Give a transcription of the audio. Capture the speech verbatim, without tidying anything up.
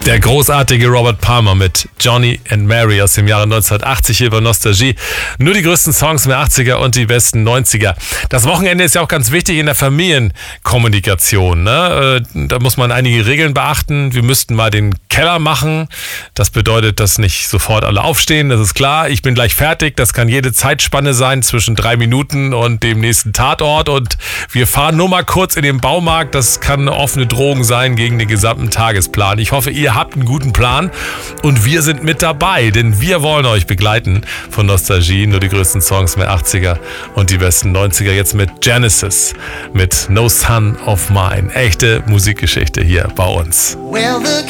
Der großartige Robert Palmer mit Johnny and Mary aus dem Jahre neunzehnhundertachtzig hier bei Nostalgie. Nur die größten Songs der achtziger und die besten neunziger. Das Wochenende ist ja auch ganz wichtig in der Familienkommunikation. Ne? Da muss man einige Regeln beachten. Wir müssten mal den Keller machen. Das bedeutet, dass nicht sofort alle aufstehen. Das ist klar. Ich bin gleich fertig. Das kann jede Zeitspanne sein zwischen drei Minuten und dem nächsten Tatort. Und wir fahren nur mal kurz in den Baumarkt. Das kann eine offene Drohung sein gegen den gesamten Tagesplan. Ich hoffe, ihr habt einen guten Plan und wir sind mit dabei, denn wir wollen euch begleiten von Nostalgie, nur die größten Songs der achtziger und die besten neunziger. Jetzt mit Genesis, mit No Son of Mine. Echte Musikgeschichte hier bei uns. Well, the